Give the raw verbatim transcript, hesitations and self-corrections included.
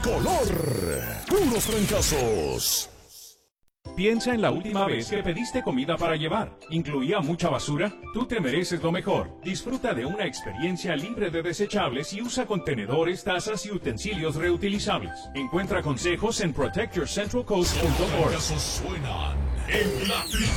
tricolor. Puros fracasos. Piensa en la última vez que pediste comida para llevar. ¿Incluía mucha basura? Tú te mereces lo mejor. Disfruta de una experiencia libre de desechables y usa contenedores, tazas y utensilios reutilizables. Encuentra consejos en protect your central coast punto org. Suenan en la